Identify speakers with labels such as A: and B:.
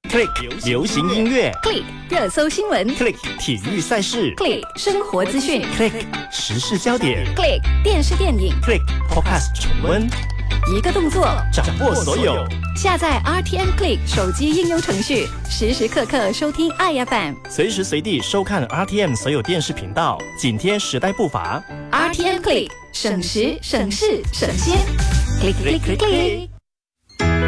A: Click 流行音乐
B: Click 热搜新闻
A: ，Click 体育赛事
B: Click 生活资讯
A: ，Click 时事焦点
B: Click 电视电影
A: ，Click Podcast 重温，
B: 一个动作
A: 掌握所有。
B: 下载 RTM Click 手机应用程序，时时刻刻收听爱 FM，
A: 随时随地收看 RTM 所有电视频道，紧贴时代步伐。
B: RTM Click 省时省事省心 ，Click Click Click。